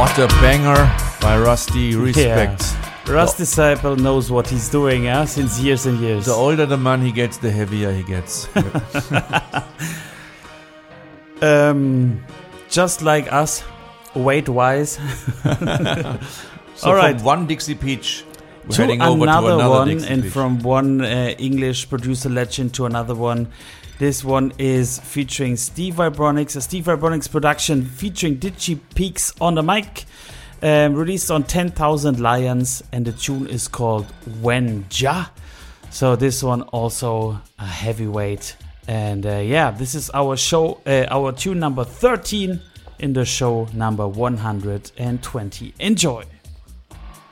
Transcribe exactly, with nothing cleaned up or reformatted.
After Banger by Rusty, respect. Yeah. Rust Disciple knows what he's doing, yeah, since years and years. The older the man he gets, the heavier he gets. um, just like us, weight-wise. So all right. From one Dixie Peach, we're to heading another, over to another one, Dixie and Peach. from one uh, English producer legend to another one. This one is featuring Steve Vibronics, a Steve Vibronics production featuring Digi Peaks on the mic, um, released on ten thousand Lions, and the tune is called When Ja. So this one also a heavyweight, and uh, yeah, this is our show, uh, our tune number thirteen in the show number one hundred twenty. Enjoy.